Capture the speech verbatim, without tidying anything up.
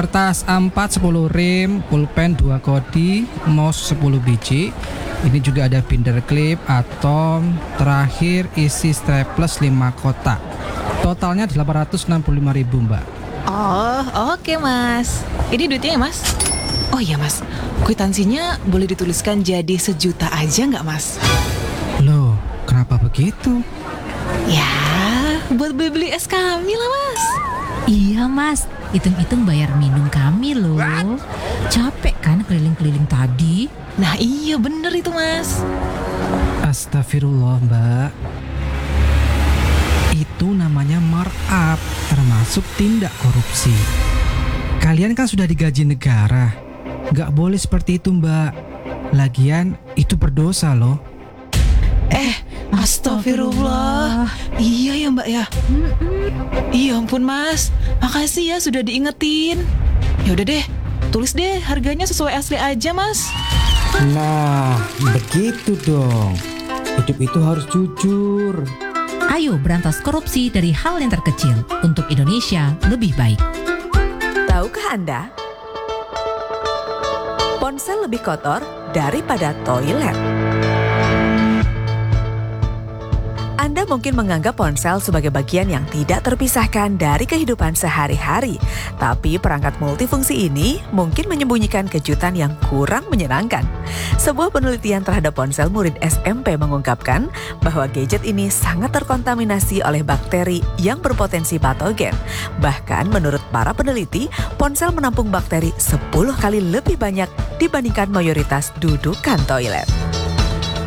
Kertas A empat sepuluh rim, pulpen dua kodi, mouse sepuluh biji. Ini juga ada binder klip, atom, terakhir isi staples lima kotak. Totalnya delapan ratus enam puluh lima ribu, Mbak. Oh, oke Mas. Ini duitnya ya Mas? Oh iya Mas, kwitansinya boleh dituliskan jadi sejuta aja nggak Mas? Loh, kenapa begitu? Ya, buat beli-beli es kami lah Mas. Iya Mas, hitung-hitung bayar minum kami loh. Capek kan keliling-keliling tadi? Nah iya bener itu Mas. Astagfirullah, Mbak. Itu namanya markup, termasuk tindak korupsi. Kalian kan sudah digaji negara. Gak boleh seperti itu, Mbak. Lagian itu berdosa loh. Eh, astagfirullah. Iya ya Mbak ya. Iya ampun Mas, makasih ya sudah diingetin. Ya udah deh, tulis deh harganya sesuai asli aja Mas. Nah, begitu dong. Hidup itu harus jujur. Ayo berantas korupsi dari hal yang terkecil untuk Indonesia lebih baik. Tahukah Anda? Ponsel lebih kotor daripada toilet. Anda mungkin menganggap ponsel sebagai bagian yang tidak terpisahkan dari kehidupan sehari-hari. Tapi perangkat multifungsi ini mungkin menyembunyikan kejutan yang kurang menyenangkan. Sebuah penelitian terhadap ponsel murid S M P mengungkapkan bahwa gadget ini sangat terkontaminasi oleh bakteri yang berpotensi patogen. Bahkan menurut para peneliti, ponsel menampung bakteri sepuluh kali lebih banyak dibandingkan mayoritas dudukan toilet.